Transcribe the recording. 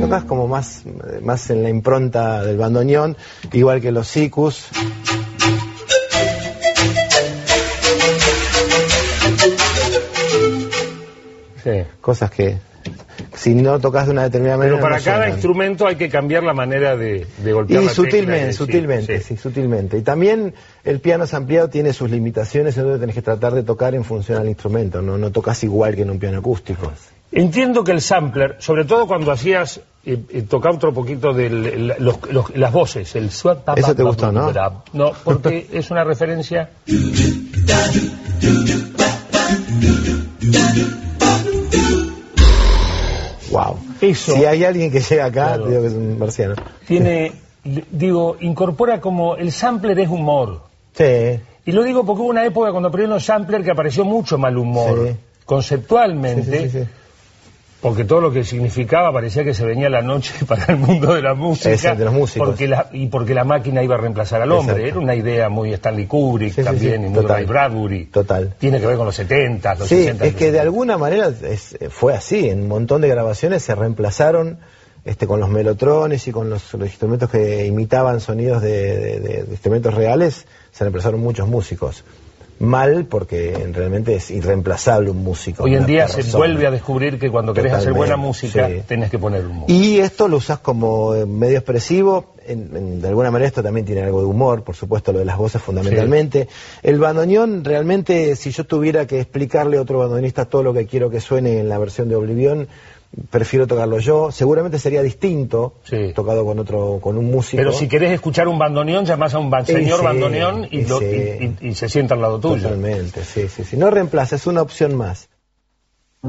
tocas como más en la impronta del bandoneón, igual que los sikus. Sí. Cosas que si no tocas de una determinada manera. Pero para no cada suenan. Instrumento hay que cambiar la manera de golpear Y la sutilmente, tecla, sí, sutilmente. Y también el piano sampleado tiene sus limitaciones, entonces tenés que tratar de tocar en función al instrumento, no tocas igual que en un piano acústico. Entiendo que el sampler, sobre todo cuando hacías, tocar otro poquito de las voces, el Eso te gustó, ¿no? No, porque es una referencia. Wow. Eso, si hay alguien que llega acá, claro, te digo que es un marciano. Tiene, incorpora como el sampler es humor. Sí. Y lo digo porque hubo una época cuando aprendieron los samplers que apareció mucho mal humor. Sí. Conceptualmente. Sí. Porque todo lo que significaba parecía que se venía la noche para el mundo de la música. De los músicos. Porque la máquina iba a reemplazar al hombre. Exacto. Era una idea muy Stanley Kubrick también, y muy Ray Bradbury. Total. Tiene que ver con los 70, los sí, 60. Es que de alguna manera fue así. En un montón de grabaciones se reemplazaron con los melotrones y con los instrumentos que imitaban sonidos de instrumentos reales, se reemplazaron muchos músicos. Mal, porque realmente es irreemplazable un músico. Hoy en día se vuelve a descubrir que cuando querés hacer buena música, tenés que poner un músico. Y esto lo usás como medio expresivo, de alguna manera esto también tiene algo de humor, por supuesto, lo de las voces fundamentalmente. Sí. El bandoneón, realmente, si yo tuviera que explicarle a otro bandoneonista todo lo que quiero que suene en la versión de Oblivion, prefiero tocarlo yo. Seguramente sería distinto, tocado con un músico. Pero si querés escuchar un bandoneón, llamás a un señor bandoneón y se sienta al lado tuyo. Totalmente, sí. No reemplaza, es una opción más.